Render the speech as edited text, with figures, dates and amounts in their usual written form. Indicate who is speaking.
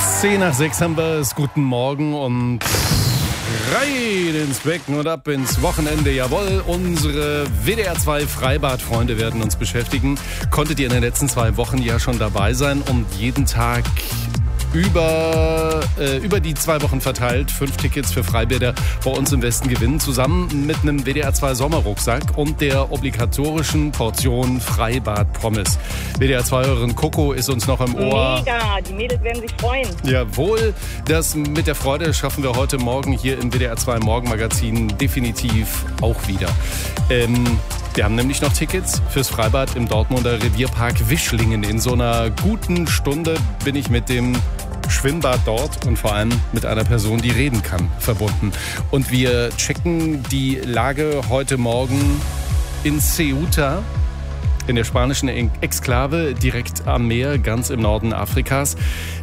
Speaker 1: 10:10 haben wir es. Guten Morgen und rein ins Becken und ab ins Wochenende. Jawohl, unsere WDR 2 Freibad-Freunde werden uns beschäftigen. Konntet ihr in den letzten 2 Wochen ja schon dabei sein und jeden Tag über die 2 Wochen verteilt 5 Tickets für Freibäder bei uns im Westen gewinnen, zusammen mit einem WDR 2 Sommerrucksack und der obligatorischen Portion Freibad-Pommes. WDR 2-Hörerin Coco ist uns noch im Ohr.
Speaker 2: Mega, die Mädels werden sich freuen.
Speaker 1: Jawohl, das mit der Freude schaffen wir heute Morgen hier im WDR 2 Morgenmagazin definitiv auch wieder. Wir haben nämlich noch Tickets fürs Freibad im Dortmunder Revierpark Wischlingen. In so einer guten Stunde bin ich mit dem Schwimmbad dort und vor allem mit einer Person, die reden kann, verbunden. Und wir checken die Lage heute Morgen in Ceuta, in der spanischen Exklave, direkt am Meer, ganz im Norden Afrikas.